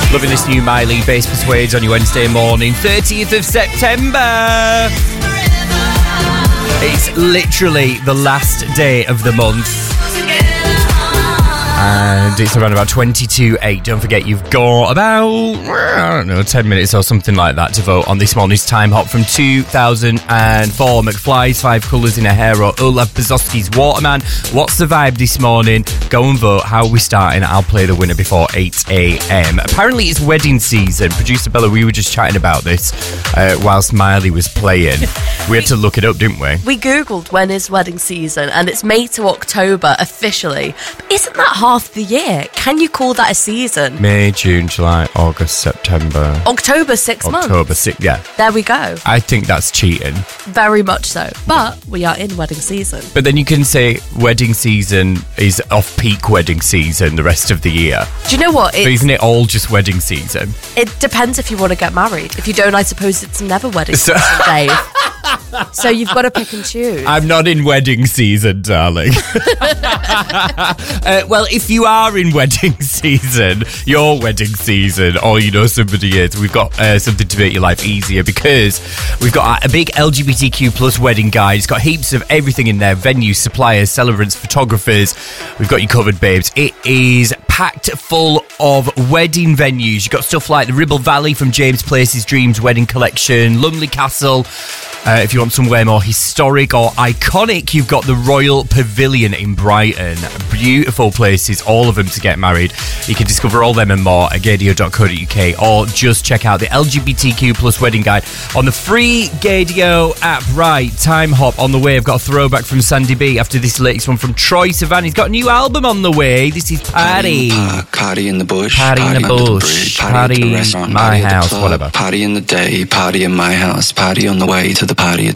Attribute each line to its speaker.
Speaker 1: Loving this new Miley Bass Persuades on your Wednesday morning, 30th of September. It's literally the last day of the month. And it's around about 22:08. Don't forget, you've got about, 10 minutes or something like that to vote on this morning's Time Hop from 2004. McFly's Five Colours in a Hair or Olaf Bezowski's Waterman. What's the vibe this morning? Go and vote. How are we starting? I'll play the winner before 8 a.m. Apparently it's wedding season. Producer Bella, we were just chatting about this whilst Miley was playing. We had to look it up, didn't we?
Speaker 2: We Googled when is wedding season, and it's May to October officially. But isn't that half the year? Can you call that a season?
Speaker 1: May, June, July, August, September.
Speaker 2: October, 6 months.
Speaker 1: October, 6, yeah.
Speaker 2: There we go.
Speaker 1: I think that's cheating.
Speaker 2: Very much so. But we are in wedding season.
Speaker 1: But then you can say wedding season is off-peak wedding season the rest of the year.
Speaker 2: Do you know what?
Speaker 1: So isn't it all just wedding season?
Speaker 2: It depends if you want to get married. If you don't, I suppose it's never wedding season, Dave. So you've got to pick and choose.
Speaker 1: I'm not in wedding season, darling. Well, if you are in wedding season, your wedding season, or you know somebody is, we've got something to make your life easier, because we've got a big LGBTQ plus wedding guide. It's got heaps of everything in there: venues, suppliers, celebrants, photographers. We've got you covered, babes. It is packed full of wedding venues. You've got stuff like the Ribble Valley from James Place's Dreams Wedding Collection, Lumley Castle. If you want somewhere more historic or iconic, you've got the Royal Pavilion in Brighton. Beautiful places, all of them to get married. You can discover all them and more at gadio.co.uk, or just check out the LGBTQ plus wedding guide on the free Gadio app. Right, Time Hop on the way. I've got a throwback from Sandy B after this latest one from Troye Sivan. He's got a new album on the way. This is Party.
Speaker 3: Party in the bush.
Speaker 1: Party in the bush. Party in my house. Whatever.
Speaker 3: Party in the day. Party in my house. Party on the way to the party at